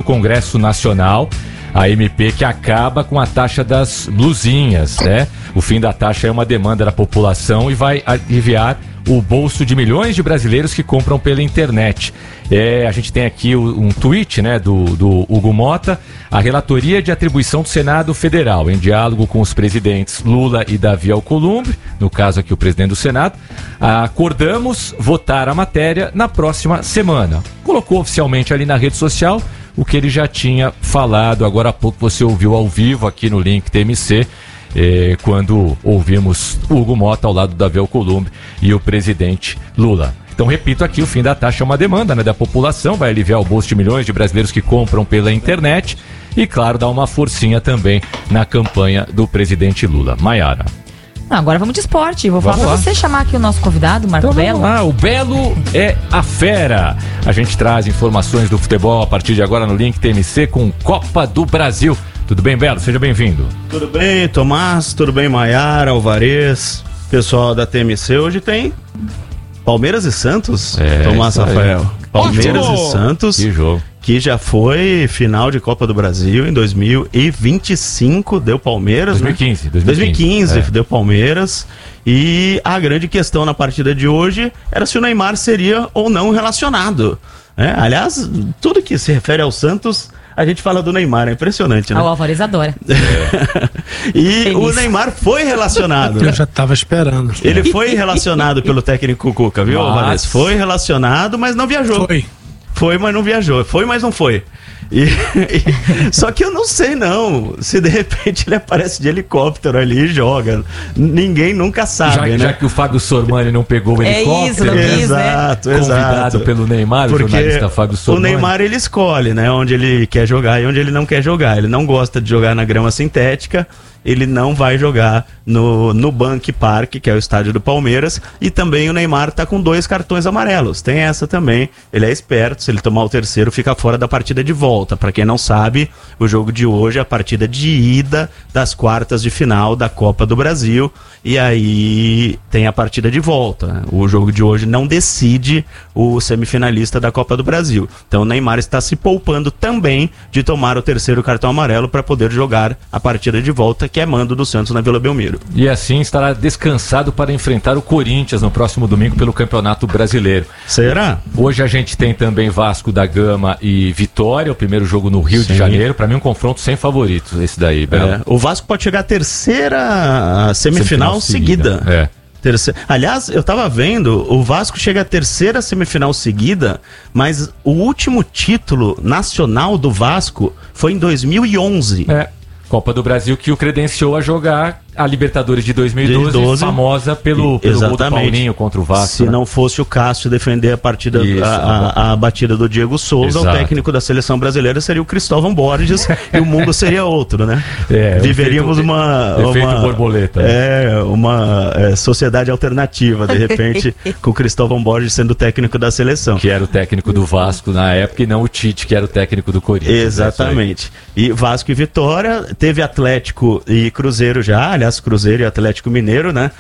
Congresso Nacional, a MP que acaba com a taxa das blusinhas, né? O fim da taxa é uma demanda da população e vai aliviar o bolso de milhões de brasileiros que compram pela internet. A gente tem aqui um tweet, né, do Hugo Mota. A relatoria de atribuição do Senado Federal, em diálogo com os presidentes Lula e Davi Alcolumbre, no caso aqui o presidente do Senado, acordamos votar a matéria na próxima semana. Colocou oficialmente ali na rede social o que ele já tinha falado. Agora há pouco você ouviu ao vivo aqui no link TMC, quando ouvimos o Hugo Mota ao lado do Davi Alcolumbre e o presidente Lula. Então, repito aqui, o fim da taxa é uma demanda, né, da população, vai aliviar o bolso de milhões de brasileiros que compram pela internet e, claro, dar uma forcinha também na campanha do presidente Lula. Maiara. Agora vamos de esporte. Vou falar para você chamar aqui o nosso convidado, Marco Belo. O Belo é a fera. A gente traz informações do futebol a partir de agora no Link TMC com Copa do Brasil. Tudo bem, Belo? Seja bem-vindo. Tudo bem, Tomás? Tudo bem, Maiara, Alvarez? Pessoal da TMC, hoje tem Palmeiras e Santos, Tomás Rafael. Palmeiras e Santos, que jogo. Que já foi final de Copa do Brasil em 2025, deu Palmeiras, 2015 deu Palmeiras. E a grande questão na partida de hoje era se o Neymar seria ou não relacionado. Aliás, tudo que se refere ao Santos, a gente fala do Neymar, é impressionante, né? O Alvarez adora. E feliz. O Neymar foi relacionado. Eu já estava esperando. Ele foi relacionado pelo técnico Cuca, viu, Alvarez? Foi relacionado, mas não viajou. Foi, mas não viajou. Foi, mas não foi. Só que eu não sei não, se de repente ele aparece de helicóptero ali e joga. Ninguém nunca sabe, né? Já que o Fábio Sormani não pegou o helicóptero, exato, convidado pelo Neymar, porque o jornalista Fábio Sormani. O Neymar, ele escolhe, né, onde ele quer jogar e onde ele não quer jogar. Ele não gosta de jogar na grama sintética. Ele não vai jogar no Bank Park, que é o estádio do Palmeiras, e também o Neymar tá com 2 cartões amarelos. Tem essa também, ele é esperto, se ele tomar o terceiro fica fora da partida de volta. Para quem não sabe, o jogo de hoje é a partida de ida das quartas de final da Copa do Brasil, e aí tem a partida de volta. O jogo de hoje não decide o semifinalista da Copa do Brasil. Então o Neymar está se poupando também de tomar o terceiro cartão amarelo para poder jogar a partida de volta, que é mando do Santos na Vila Belmiro. E assim estará descansado para enfrentar o Corinthians no próximo domingo pelo Campeonato Brasileiro. Será? Hoje a gente tem também Vasco da Gama e Vitória, o primeiro jogo no Rio de Janeiro. Para mim um confronto sem favoritos esse daí, Belo. O Vasco pode chegar à terceira semifinal seguida. Aliás, eu tava vendo, o Vasco chega à terceira semifinal seguida, mas o último título nacional do Vasco foi em 2011. Copa do Brasil que o credenciou a jogar a Libertadores de 2012, famosa pelo gol do Paulinho contra o Vasco. Se não fosse o Cássio defender a partida, a batida do Diego Souza, o técnico da seleção brasileira seria o Cristóvão Borges e o mundo seria outro, né? Viveríamos efeito borboleta. Uma sociedade alternativa, de repente, com o Cristóvão Borges sendo o técnico da seleção. Que era o técnico do Vasco na época e não o Tite, que era o técnico do Corinthians. Exatamente. E Vasco e Vitória, teve Atlético e Cruzeiro já, aliás, Cruzeiro e Atlético Mineiro, né?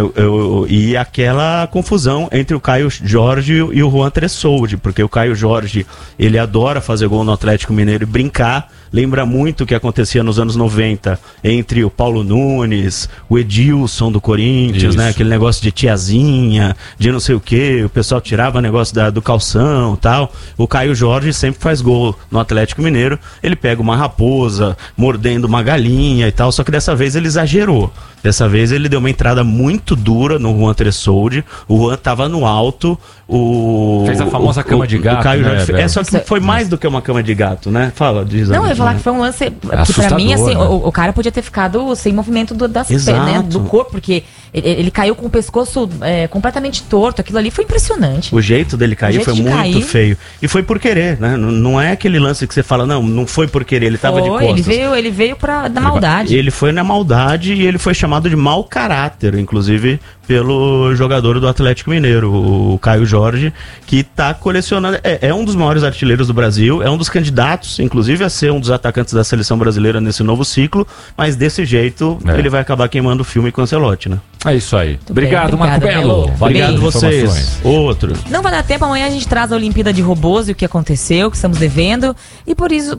E aquela confusão entre o Caio Jorge e o Juan Tressoldi, porque o Caio Jorge, ele adora fazer gol no Atlético Mineiro e brincar. Lembra muito o que acontecia nos anos 90 entre o Paulo Nunes, o Edilson do Corinthians, né? Aquele negócio de tiazinha, de não sei o que, o pessoal tirava negócio do calção e tal. O Caio Jorge sempre faz gol no Atlético Mineiro, ele pega uma raposa, mordendo uma galinha e tal, só que dessa vez ele exagerou. Dessa vez ele deu uma entrada muito dura no Juan Tressoldi, o Juan tava no alto, fez a famosa cama de gato, o Caio Jorge né, só que foi mais do que uma cama de gato, né? Fala, diz. Não, eu ia falar que foi um lance que pra mim, assim, né? o cara podia ter ficado sem movimento das pernas, né, do corpo, porque ele caiu com o pescoço completamente torto, aquilo ali foi impressionante. O jeito dele cair foi muito feio. E foi por querer, né? Não é aquele lance que você fala, não foi por querer, ele tava de costas. Ele veio da maldade. Ele foi na maldade e ele foi chamado de mau caráter, inclusive pelo jogador do Atlético Mineiro, o Caio Jorge, que tá colecionando, é um dos maiores artilheiros do Brasil, é um dos candidatos, inclusive, a ser um dos atacantes da seleção brasileira nesse novo ciclo, mas desse jeito ele vai acabar queimando o filme com o Ancelotti, né? É isso aí. Obrigado, Marco Belo. Obrigado vocês. Outro. Não vai dar tempo, amanhã a gente traz a Olimpíada de Robôs e o que aconteceu, que estamos devendo, e por isso